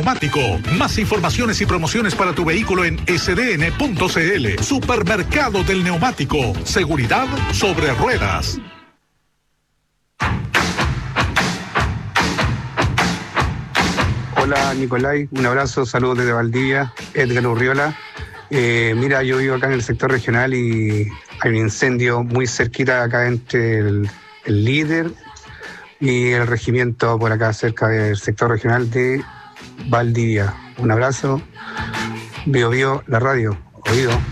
Neumático. Más informaciones y promociones para tu vehículo en sdn.cl. Supermercado del Neumático. Seguridad sobre ruedas. Hola Nicolai, un abrazo, saludos desde Valdivia, Edgar Urriola. Mira, yo vivo acá en el sector regional y hay un incendio muy cerquita acá entre el líder y el regimiento por acá cerca del sector regional de Valdivia. Un abrazo, Bio Bio, la radio, oído.